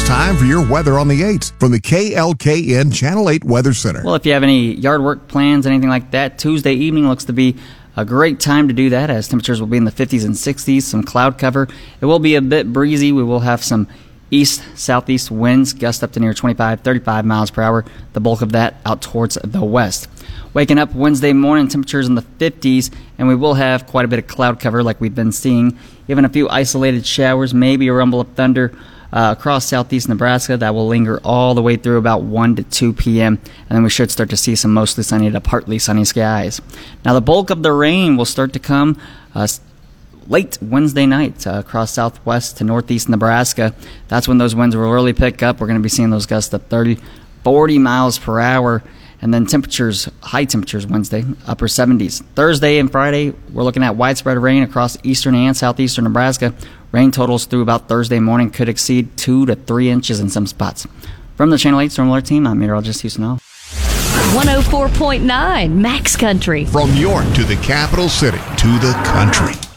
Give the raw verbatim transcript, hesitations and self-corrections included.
It's time for your weather on the eights from the K L K N Channel eight Weather Center. Well, if you have any yard work plans, anything like that, Tuesday evening looks to be a great time to do that, as temperatures will be in the fifties and sixties, some cloud cover. It will be a bit breezy. We will have some east-southeast winds, gust up to near twenty-five, thirty-five miles per hour, the bulk of that out towards the west. Waking up Wednesday morning, temperatures in the fifties, and we will have quite a bit of cloud cover like we've been seeing. Even a few isolated showers, maybe a rumble of thunder uh, across southeast Nebraska. That will linger all the way through about one to two p.m., and then we should start to see some mostly sunny to partly sunny skies. Now, the bulk of the rain will start to come uh, late Wednesday night uh, across southwest to northeast Nebraska. That's when those winds will really pick up. We're going to be seeing those gusts up thirty, forty miles per hour. And then temperatures, high temperatures Wednesday, upper seventies. Thursday and Friday, we're looking at widespread rain across eastern and southeastern Nebraska. Rain totals through about Thursday morning could exceed two to three inches in some spots. From the Channel eight Storm Alert Team, I'm meteorologist Houston Hall. one oh four point nine Max Country. From York to the capital city to the country.